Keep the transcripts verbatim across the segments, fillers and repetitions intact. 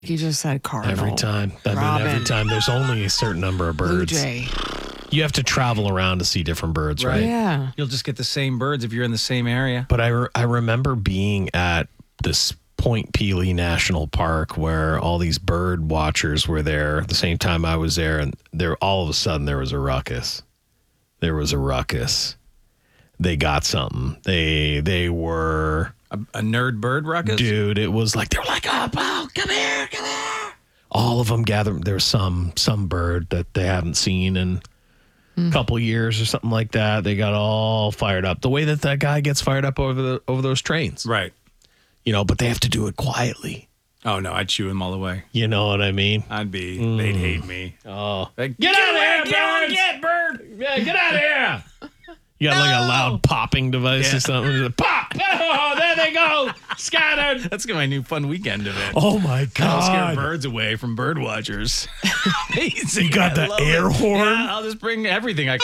He just said cardinal. Every time. I Robin. mean, every time. There's only a certain number of Blue birds. jay. You have to travel around to see different birds, right? Yeah. You'll just get the same birds if you're in the same area. But I, re- I remember being at this Point Pelee National Park where all these bird watchers were there at the same time I was there, and there all of a sudden there was a ruckus. There was a ruckus. They got something. They they were A, a nerd bird ruckus? dude. It was like they were like, oh, Paul, come here, come here. All of them gathered. There's some some bird that they haven't seen in a couple years or something like that. They got all fired up. The way that that guy gets fired up over the over those trains, Right. you know. But they have to do it quietly. Oh, no, I'd shoo him all the way. You know what I mean? I'd be, they'd hate me. Oh, Like, get out of here, get on, birds! get bird! Yeah, get out of here. You got like a loud popping device Yeah. or something. Pop! Oh, there they go. Scattered. That's my new fun weekend event. Oh my I'll scare God. birds away from bird watchers. You got the air horn? Yeah, I'll just bring everything I can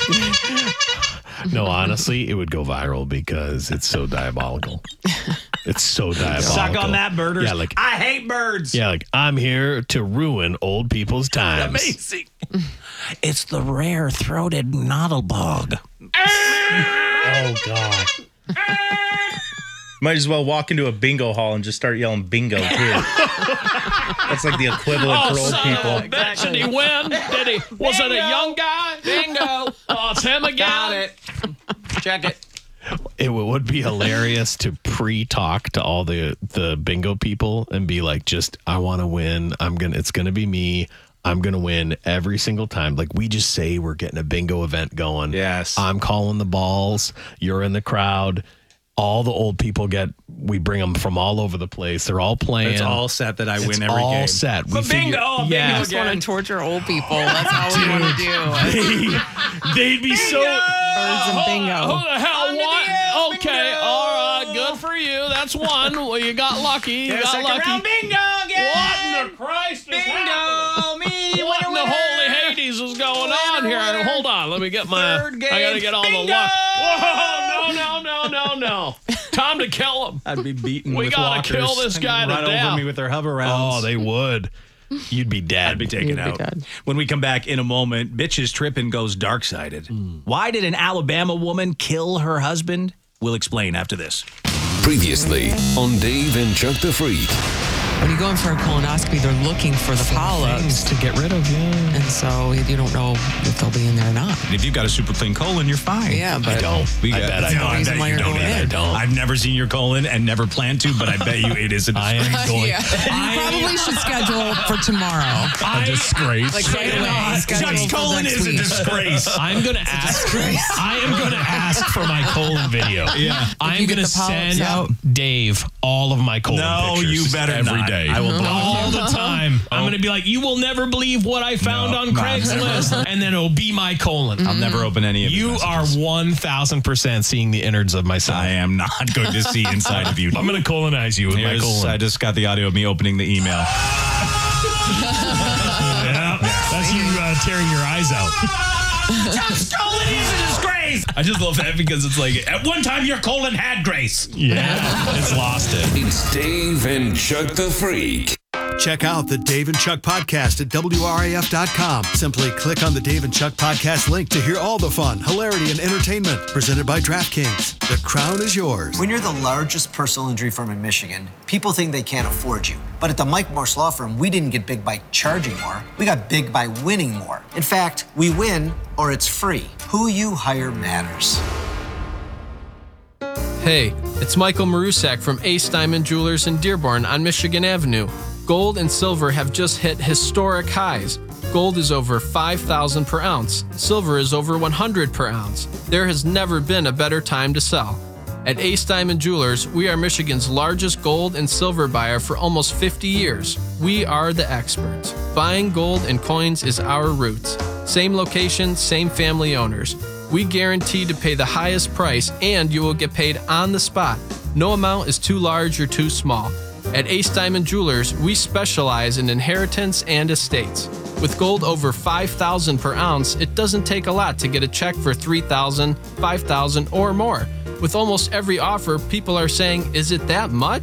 find. No, honestly, it would go viral because it's so diabolical. It's so diabolical. Suck on that, birders. Yeah, like I hate birds. yeah, like I'm here to ruin old people's times. Amazing. It's the rare-throated knottlebug. Oh God. Might as well walk into a bingo hall and just start yelling bingo, too. That's like the equivalent Oh, for old son people. of a bitch, did he win? Did he? Was it a young guy? Bingo. Oh, it's him again. Got it. Check it. It would be hilarious to pre-talk to all the the bingo people and be like, just I want to win. I'm gonna. It's gonna be me. I'm gonna win every single time. Like we just say we're getting a bingo event going. Yes. I'm calling the balls. You're in the crowd. All the old people get. We bring them from all over the place. They're all playing. It's all set that I It's win every all game. set. We But bingo, figure- bingo yeah. I just want to torture old people. That's all we want to do. They, they'd be so. Birds and bingo. Who the hell Under the won? air, Okay, bingo. all right, good for you. That's one. Well, you got lucky. You Yeah, got second lucky. round, bingo again. What in the Christ is happening? Bingo, me, What in winner, the winner. holy Hades is going on Winner, here? winner. Hold on, let me get my. Third game, I gotta get all bingo. the luck. Whoa! No! No! No! No! No! Time to kill him. I'd be beaten We with gotta walkers. kill this They'd guy to run death. over me with their hover rounds. Oh, they would. You'd be dead. I'd be taken You'd be out. dead. When we come back in a moment, bitch's tripping goes dark-sided. Hmm. Why did an Alabama woman kill her husband? We'll explain after this. Previously on Dave and Chuck the Freak. When you go in for a colonoscopy, they're looking for the polyps. to get rid of. Yeah. And so you don't know if they'll be in there or not. If you've got a super clean colon, you're fine. Yeah, but I don't. We I got- bet I No, don't. I reason bet why you you're don't going either. in. don't. I've never seen your colon and never plan to, but I bet you it is a I am going. Yeah. You probably should schedule for tomorrow. A disgrace. Like right away. Schedule Chuck's for colon next is a week. disgrace. I'm gonna ask. I am gonna ask for my colon video. Yeah. I'm you get gonna the polyps send out. Dave all of my colon No, pictures. you better every not. day. I will block all the time. I'm gonna be like, you will never believe what I found No, on no, Craigslist, and then it'll be my colon. I'll never open any of You your are messages. one thousand percent seeing the innards of myself. I am not going to see inside of you. I'm gonna colonize you with Here's- my colon. I just got the audio of me opening the email. Yeah, that's you uh, tearing your eyes out. Chuck's colon is a disgrace. I just love that because it's like, at one time your colon had grace. Yeah, it's lost it. It's Dave and Chuck the Freak. Check out the Dave and Chuck podcast at W R A F dot com. Simply click on the Dave and Chuck podcast link to hear all the fun, hilarity, and entertainment presented by DraftKings. The crown is yours. When you're the largest personal injury firm in Michigan, people think they can't afford you. But at the Mike Morse Law Firm, we didn't get big by charging more. We got big by winning more. In fact, we win or it's free. Who you hire matters. Hey, it's Michael Marusak from Ace Diamond Jewelers in Dearborn on Michigan Avenue. Gold and silver have just hit historic highs. Gold is over five thousand per ounce. Silver is over one hundred per ounce. There has never been a better time to sell. At Ace Diamond Jewelers, we are Michigan's largest gold and silver buyer for almost fifty years. We are the experts. Buying gold and coins is our roots. Same location, same family owners. We guarantee to pay the highest price and you will get paid on the spot. No amount is too large or too small. At Ace Diamond Jewelers, we specialize in inheritance and estates. With gold over five thousand per ounce, it doesn't take a lot to get a check for three thousand, five thousand, or more. With almost every offer, people are saying, is it that much?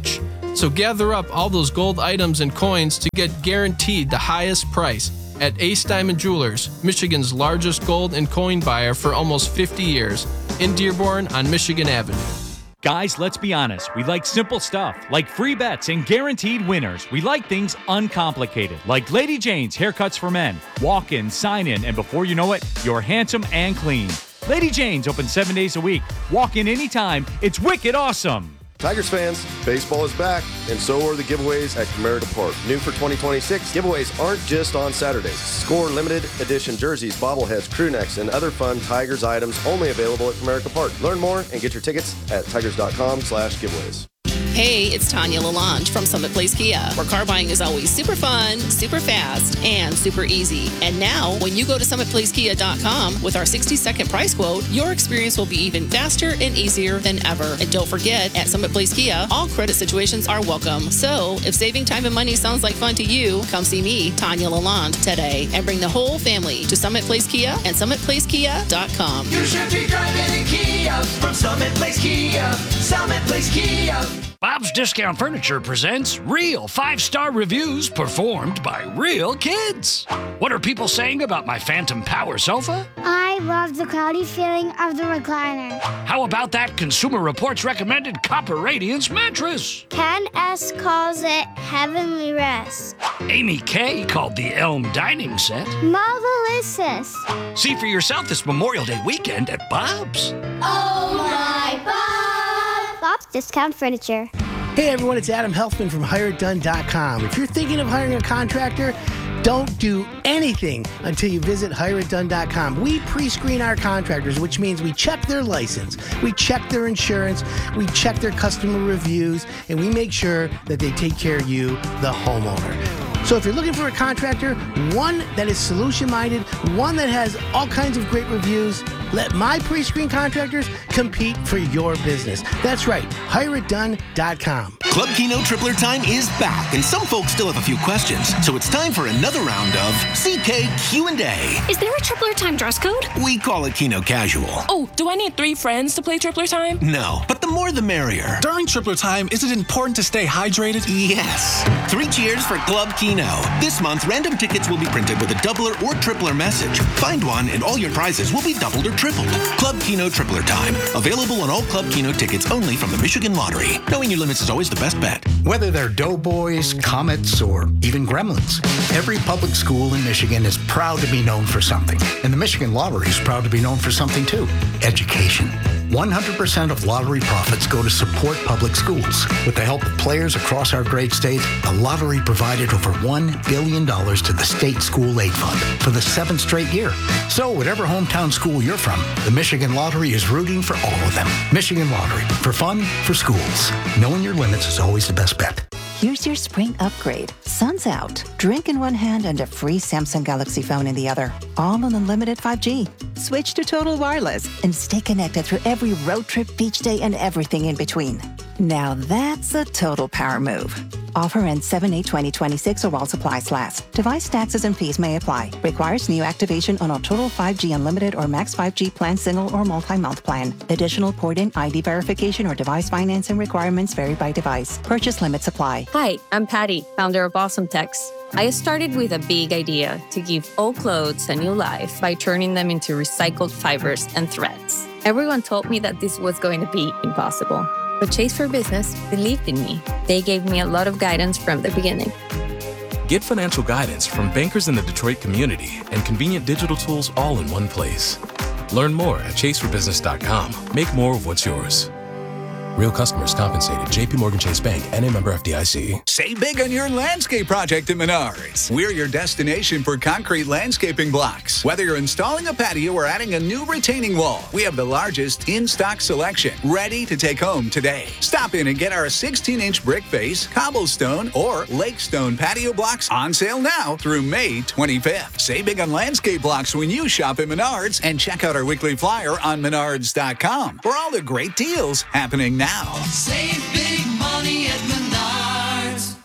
So gather up all those gold items and coins to get guaranteed the highest price at Ace Diamond Jewelers, Michigan's largest gold and coin buyer for almost fifty years, in Dearborn on Michigan Avenue. Guys, let's be honest. We like simple stuff, like free bets and guaranteed winners. We like things uncomplicated, like Lady Jane's Haircuts for Men. Walk in, sign in, and before you know it, you're handsome and clean. Lady Jane's open seven days a week. Walk in anytime. It's wicked awesome. Tigers fans, baseball is back, and so are the giveaways at Comerica Park. New for twenty twenty-six, giveaways aren't just on Saturdays. Score limited edition jerseys, bobbleheads, crew necks, and other fun Tigers items only available at Comerica Park. Learn more and get your tickets at tigers.com slash giveaways. Hey, it's Tanya Lalonde from Summit Place Kia, where car buying is always super fun, super fast, and super easy. And now, when you go to summit place kia dot com with our sixty second price quote, your experience will be even faster and easier than ever. And don't forget, at Summit Place Kia, all credit situations are welcome. So, if saving time and money sounds like fun to you, come see me, Tanya Lalonde, today, and bring the whole family to Summit Place Kia and summit place kia dot com. You should be driving in Kia from Summit Place Kia. Summit Place Kia. Bob's Discount Furniture presents real five-star reviews performed by real kids. What are people saying about my Phantom Power sofa? I love the cloudy feeling of the recliner. How about that Consumer Reports recommended Copper Radiance mattress? Ken S. calls it heavenly rest. Amy K. called the Elm Dining Set Marvelous. See for yourself this Memorial Day weekend at Bob's. Oh my Bob! Bob's Discount Furniture. Hey everyone, it's Adam Helfman from hire it done dot com. If you're thinking of hiring a contractor, don't do anything until you visit hire it done dot com. We pre-screen our contractors, which means we check their license, we check their insurance, we check their customer reviews, and we make sure that they take care of you, the homeowner. So if you're looking for a contractor, one that is solution-minded, one that has all kinds of great reviews, let my pre-screen contractors compete for your business. That's right, hire it done dot com. Club Keno Tripler Time is back, and some folks still have a few questions. So it's time for another round of C K Q and A. Is there a Tripler Time dress code? We call it Keno Casual. Oh, do I need three friends to play Tripler Time? No, but the more the merrier. During Tripler Time, is it important to stay hydrated? Yes. Three cheers for Club Keno. This month, random tickets will be printed with a doubler or tripler message. Find one, and all your prizes will be doubled or tripled. Club Keno Tripler Time. Available on all Club Keno tickets only from the Michigan Lottery. Knowing your limits is always the best bet. Whether they're Doughboys, Comets, or even Gremlins, every public school in Michigan is proud to be known for something. And the Michigan Lottery is proud to be known for something too. Education. one hundred percent of lottery profits go to support public schools. With the help of players across our great state, the lottery provided over one billion dollars to the State School Aid Fund for the seventh straight year. So whatever hometown school you're from, the Michigan Lottery is rooting for all of them. Michigan Lottery, for fun, for schools. Knowing your limits is always the best bet. Here's your spring upgrade. Sun's out. Drink in one hand and a free Samsung Galaxy phone in the other. All on unlimited five G. Switch to Total Wireless and stay connected through every road trip, beach day, and everything in between. Now that's a total power move. Offer ends seven eight twenty twenty-six or while supplies last. Device taxes and fees may apply. Requires new activation on a Total five G Unlimited or Max five G plan single or multi-month plan. Additional port-in I D verification or device financing requirements vary by device. Purchase limits apply. Hi, I'm Patty, founder of Awesome Tex. I started with a big idea to give old clothes a new life by turning them into recycled fibers and threads. Everyone told me that this was going to be impossible. But Chase for Business believed in me. They gave me a lot of guidance from the beginning. Get financial guidance from bankers in the Detroit community and convenient digital tools all in one place. Learn more at chase for business dot com. Make more of what's yours. Real customers compensated. J P Morgan Chase Bank, N A member F D I C. Save big on your landscape project at Menards. We're your destination for concrete landscaping blocks. Whether you're installing a patio or adding a new retaining wall, we have the largest in-stock selection, ready to take home today. Stop in and get our sixteen inch brick face, cobblestone, or lakestone patio blocks on sale now through May twenty-fifth. Save big on landscape blocks when you shop at Menards, and check out our weekly flyer on menards dot com for all the great deals happening now. Save big money at Menards.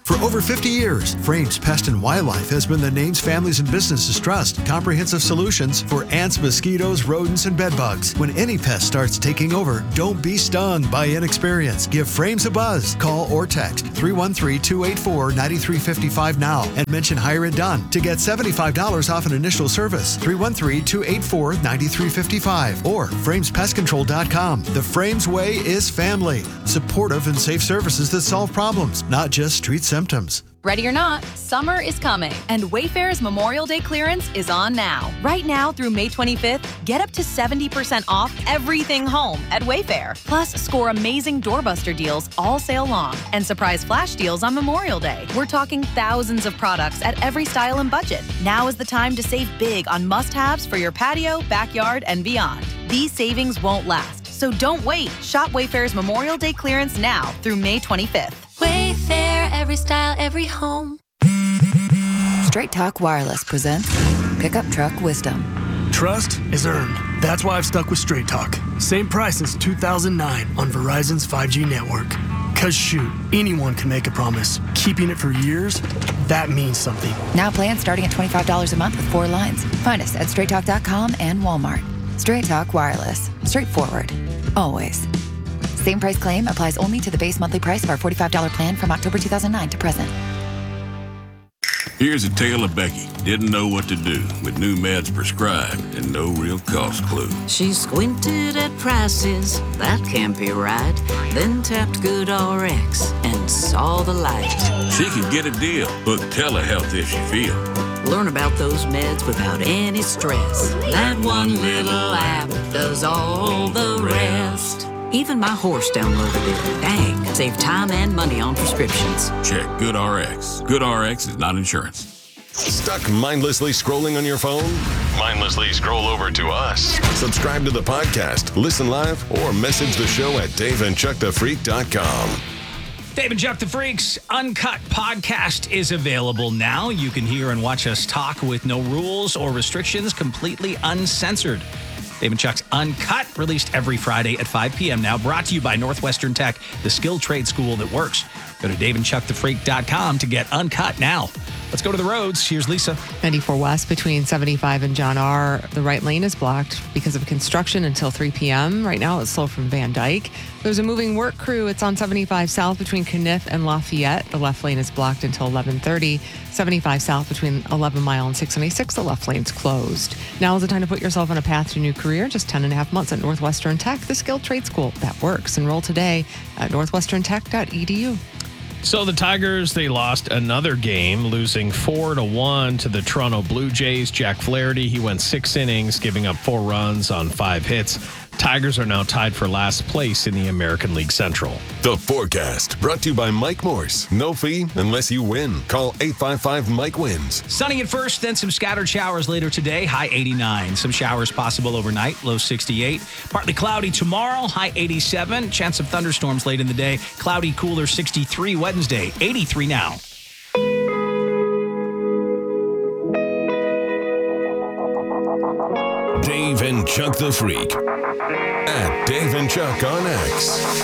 For over fifty years, Frames Pest and Wildlife has been the names families and businesses trust. Comprehensive solutions for ants, mosquitoes, rodents, and bedbugs. When any pest starts taking over, don't be stung by inexperience. Give Frames a buzz. Call or text three one three, two eight four, nine three five five now and mention Hire It Done to get seventy-five dollars off an initial service. three one three, two eight four, nine three five five or frames pest control dot com. The Frames way is family. Supportive and safe services that solve problems, not just treat symptoms. Ready or not, summer is coming, and Wayfair's Memorial Day clearance is on now. Right now through May twenty-fifth, get up to seventy percent off everything home at Wayfair. Plus, score amazing doorbuster deals all sale long and surprise flash deals on Memorial Day. We're talking thousands of products at every style and budget. Now is the time to save big on must-haves for your patio, backyard, and beyond. These savings won't last, so don't wait. Shop Wayfair's Memorial Day clearance now through May twenty-fifth. Wayfair, every style, every home. Straight Talk Wireless presents Pickup Truck Wisdom. Trust is earned. That's why I've stuck with Straight Talk. Same price since two thousand nine on Verizon's five G network. Cause shoot, anyone can make a promise. Keeping it for years, that means something. Now plans starting at twenty-five dollars a month with four lines. Find us at straight talk dot com and Walmart. Straight Talk Wireless. Straightforward. Always. Same price claim applies only to the base monthly price of our forty-five dollars plan from October two thousand nine to present. Here's a tale of Becky. Didn't know what to do with new meds prescribed and no real cost clue. She squinted at prices, that can't be right. Then tapped GoodRx and saw the light. She can get a deal. Book telehealth if she feel. Learn about those meds without any stress. That one little app does all the rest. Even my horse downloaded it. Dang, save time and money on prescriptions. Check GoodRx. GoodRx is not insurance. Stuck mindlessly scrolling on your phone? Mindlessly scroll over to us. Subscribe to the podcast, listen live, or message the show at dave and chuck the freak dot com. Dave and Chuck the Freak's Uncut podcast is available now. You can hear and watch us talk with no rules or restrictions, completely uncensored. Dave and Chuck's Uncut, released every Friday at five p.m. now, brought to you by Northwestern Tech, the skilled trade school that works. Go to dave and chuck the freak dot com to get Uncut now. Let's go to the roads. Here's Lisa. ninety-four West between seventy-five and John R. The right lane is blocked because of construction until three p.m. Right now, it's slow from Van Dyke. There's a moving work crew. It's on seventy-five South between Caniff and Lafayette. The left lane is blocked until eleven thirty. seventy-five South between eleven Mile and six seventy-six. The left lane's closed. Now is the time to put yourself on a path to a new career. Just ten and a half months at Northwestern Tech, the skilled trade school that works. Enroll today at northwestern tech dot e d u. So the Tigers, they lost another game, losing four to one to the Toronto Blue Jays. Jack Flaherty, he went six innings, giving up four runs on five hits. Tigers are now tied for last place in the American League Central. The forecast brought to you by Mike Morse. No fee unless you win. Call eight five five Mike wins. Sunny at first, then some scattered showers later today. High eighty-nine. Some showers possible overnight. Low sixty-eight. Partly cloudy tomorrow. High eighty-seven. Chance of thunderstorms late in the day. Cloudy, cooler sixty-three Wednesday. eighty-three now. Dave and Chuck the Freak at Dave and Chuck on X.